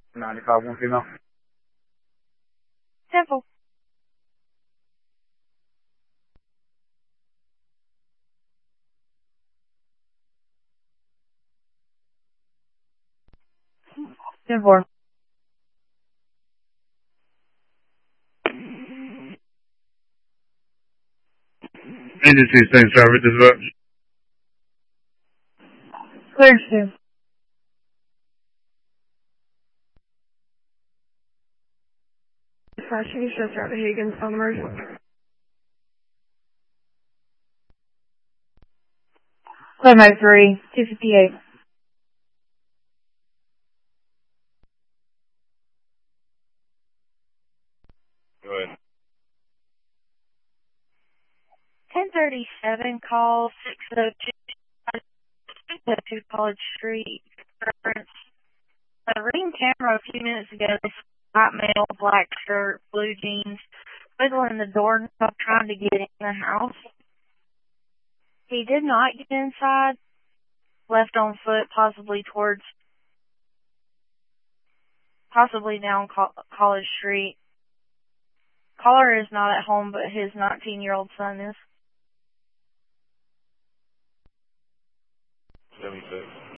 95, one female. Temple. Denver. Agency, same driver, dispatch. Cleared Stu. Flashing you just out of Higgins on emergency. 703, 258. Go ahead. 1037, call 602 College Street. Reference. A ring camera a few minutes ago. White male, black shirt, blue jeans, wiggling the doorknob trying to get in the house. He did not get inside. Left on foot, possibly down College Street. Caller is not at home, but his 19-year-old son is. 76.